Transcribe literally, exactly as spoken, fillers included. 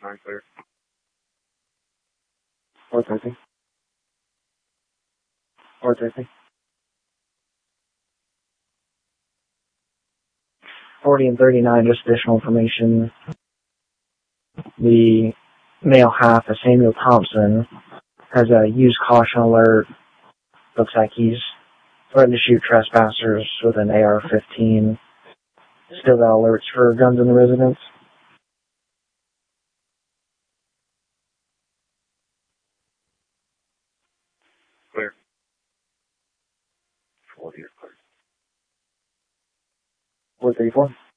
nine clear. four thirty. four thirty. forty and thirty-nine, just additional information. The male half of Samuel Thompson has a used caution alert. Looks like he's threatened to shoot trespassers with an A R fifteen. Still got alerts for guns in the residence. Clear. forty or clear. four thirty-four.